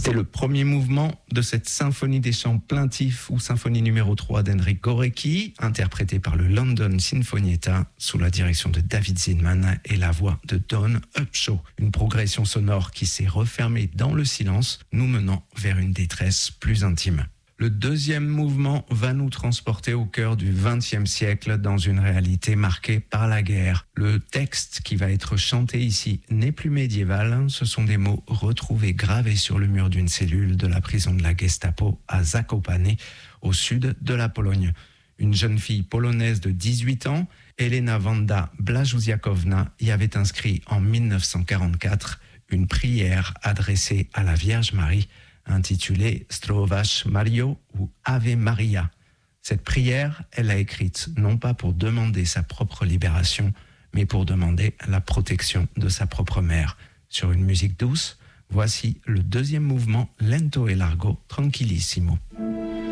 C'était le premier mouvement de cette symphonie des chants plaintifs ou symphonie numéro 3 d'Enrico Gorecki, interprétée par le London Sinfonietta sous la direction de David Zinman et la voix de Don Upshaw. Une progression sonore qui s'est refermée dans le silence, nous menant vers une détresse plus intime. Le deuxième mouvement va nous transporter au cœur du XXe siècle dans une réalité marquée par la guerre. Le texte qui va être chanté ici n'est plus médiéval, ce sont des mots retrouvés gravés sur le mur d'une cellule de la prison de la Gestapo à Zakopane, au sud de la Pologne. Une jeune fille polonaise de 18 ans, Elena Wanda Błażuziakowna, y avait inscrit en 1944 une prière adressée à la Vierge Marie, intitulée Zdrowaś Mario ou Ave Maria. Cette prière, elle l'a écrite non pas pour demander sa propre libération, mais pour demander la protection de sa propre mère. Sur une musique douce, voici le deuxième mouvement Lento e largo tranquillissimo.